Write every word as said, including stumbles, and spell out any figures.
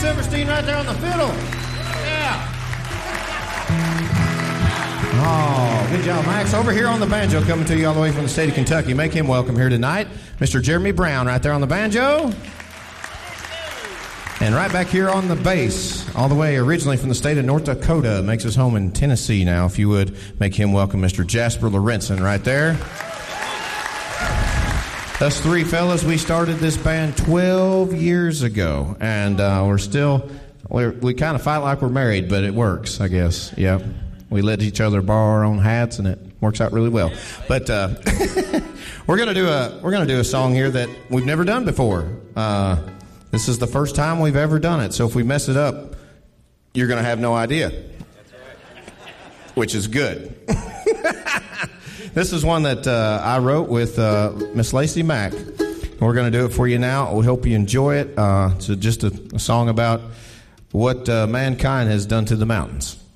Silverstein right there on the fiddle. Yeah. Oh, good job, Max. Over here on the banjo, coming to you all the way from the state of Kentucky. Make him welcome here tonight. Mister Jeremy Brown right there on the banjo. And right back here on the bass, all the way originally from the state of North Dakota, makes his home in Tennessee now. If you would, make him welcome Mister Jasper Lorenzen right there. Us three fellas, we started this band twelve years ago, and uh, we're still, we're, we kind of fight like we're married, but it works, I guess. Yep. We let each other borrow our own hats, and it works out really well. But uh, we're gonna do a we're gonna do a song here that we've never done before. Uh, This is the first time we've ever done it, so if we mess it up, you're going to have no idea. That's right. Which is good. This is one that uh, I wrote with uh, Miss Lacey Mack. We're going to do it for you now. We hope you enjoy it. Uh, it's just a, a song about what uh, mankind has done to the mountains.